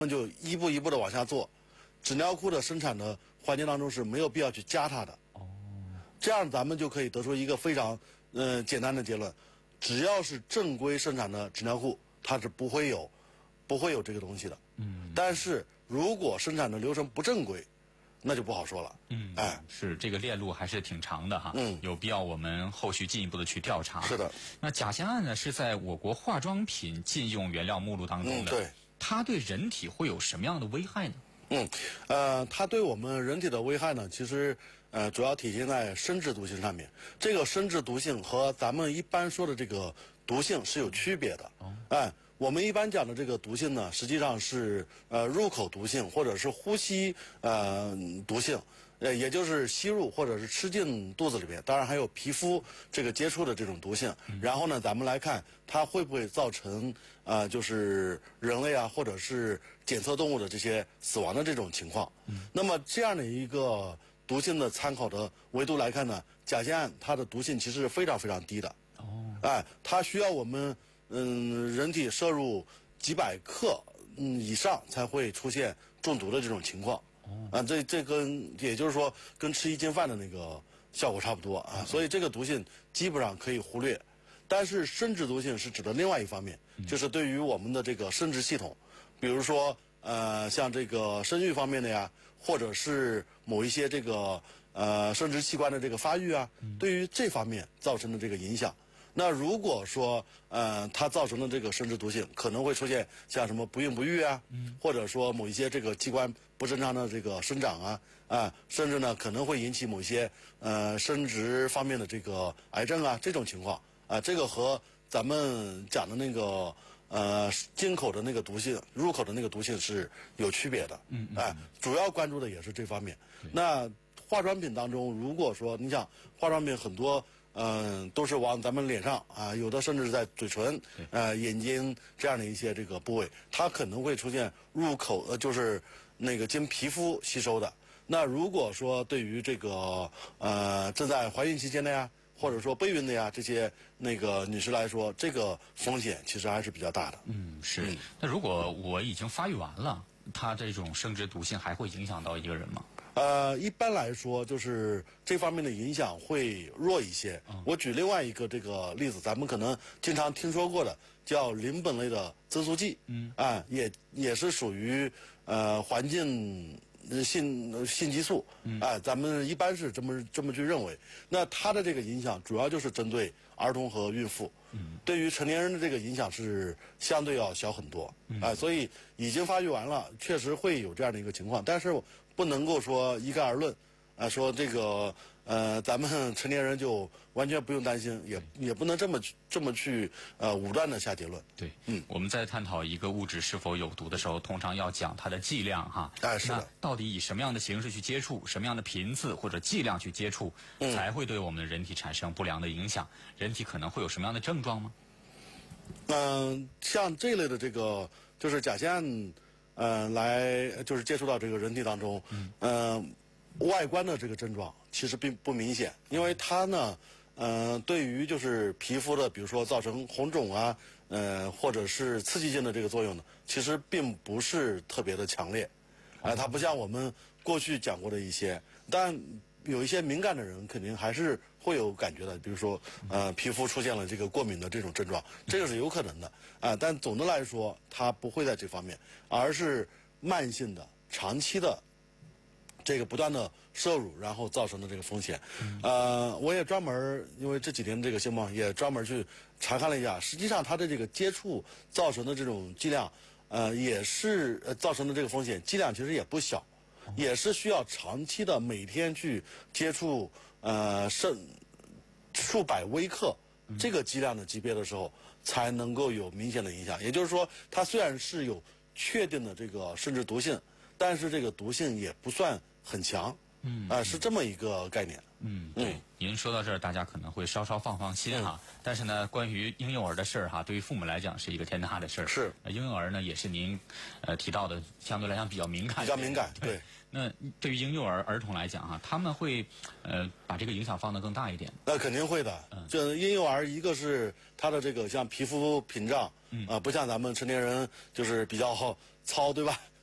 就一步一步的往下做。纸尿裤的生产的环节当中是没有必要去加它的。这样咱们就可以得出一个非常简单的结论：只要是正规生产的纸尿裤，它是不会有这个东西的。但是如果生产的流程不正规，那就不好说了。 是这个链路还是挺长的哈。有必要我们后续进一步的去调查。 是的。 那甲酰胺呢是在我国化妆品禁用原料目录当中的。 对。 它对人体会有什么样的危害呢？ 它对我们人体的危害呢，其实主要体现在生殖毒性上面。这个生殖毒性和咱们一般说的这个毒性是有区别的。我们一般讲的这个毒性呢，实际上是入口毒性或者是呼吸毒性。也就是吸入或者是吃进肚子里面，当然还有皮肤这个接触的这种毒性。然后呢，咱们来看它会不会造成就是人类啊或者是检测动物的这些死亡的这种情况。那么这样的一个毒性的参考的维度来看呢，甲酰胺它的毒性其实是非常非常低的。它需要我们人体摄入几百克以上才会出现中毒的这种情况。这跟也就是说跟吃一斤饭的那个效果差不多啊，所以这个毒性基本上可以忽略。但是生殖毒性是指的另外一方面，就是对于我们的这个生殖系统，比如说像这个生育方面的呀，或者是某一些这个生殖器官的这个发育啊，对于这方面造成的这个影响。那如果说它造成的这个生殖毒性可能会出现像什么不孕不育啊，或者说某一些这个器官不正常的这个生长啊，甚至呢可能会引起某些生殖方面的这个癌症啊这种情况这个和咱们讲的那个进口的那个毒性、入口的那个毒性是有区别的。主要关注的也是这方面。那化妆品当中，如果说你想化妆品很多。都是往咱们脸上有的甚至在嘴唇、眼睛这样的一些这个部位，它可能会出现入口就是那个经皮肤吸收的。那如果说对于这个正在怀孕期间的呀，或者说备孕的呀这些那个女士来说，这个风险其实还是比较大的。 是。那如果我已经发育完了，它这种生殖毒性还会影响到一个人吗？ 一般来说，就是这方面的影响会弱一些。我举另外一个这个例子，咱们可能经常听说过的，叫邻苯类的增速剂。也是属于环境性激素。咱们一般是这么去认为。那它的这个影响主要就是针对儿童和孕妇。对于成年人的这个影响是相对要小很多。所以已经发育完了，确实会有这样的一个情况，但是不能够说一概而论，说这个咱们成年人就完全不用担心，也不能这么去武断的下结论。 对，我们在探讨一个物质是否有毒的时候，通常要讲它的剂量哈。 是的。 那到底以什么样的形式去接触，什么样的频次或者剂量去接触，才会对我们的人体产生不良的影响？人体可能会有什么样的症状吗？ 像这类的这个就是甲酰胺，来就是接触到这个人体当中，外观的这个症状其实并不明显，因为它呢，对于就是皮肤的，比如说造成红肿啊，或者是刺激性的这个作用呢，其实并不是特别的强烈，它不像我们过去讲过的一些，但有一些敏感的人肯定还是会有感觉的，比如说皮肤出现了这个过敏的这种症状，这个是有可能的但总的来说，它不会在这方面，而是慢性的、长期的这个不断的摄入，然后造成的这个风险。我也专门因为这几天这个新闻也专门去查看了一下，实际上它的这个接触造成的这种剂量，也是造成的这个风险剂量其实也不小。也是需要长期的每天去接触数百微克这个剂量的级别的时候，才能够有明显的影响。也就是说，它虽然是有确定的这个生殖毒性，但是这个毒性也不算很强。是这么一个概念。 对，您说到这儿，大家可能会稍稍放心哈。但是呢，关于婴幼儿的事儿哈，对于父母来讲是一个天大的事儿。 是， 婴幼儿呢也是您提到的，相对来讲比较敏感。 比较敏感，对。 那对于婴幼儿儿童来讲哈，他们会把这个影响放得更大一点。 那肯定会的。这婴幼儿一个是他的这个像皮肤屏障，不像咱们成年人就是比较糙，对吧？